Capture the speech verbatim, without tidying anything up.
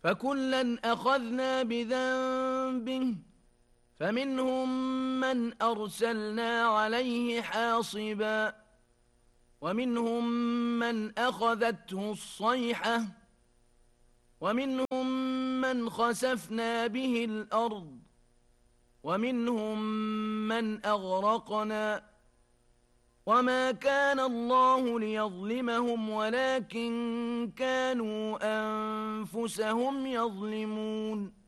فكلا أخذنا بذنبه فمنهم من أرسلنا عليه حاصبا ومنهم من أخذته الصيحة ومنهم من خسفنا به الأرض ومنهم من أغرقنا وما كان الله ليظلمهم ولكن كانوا أنفسهم يظلمون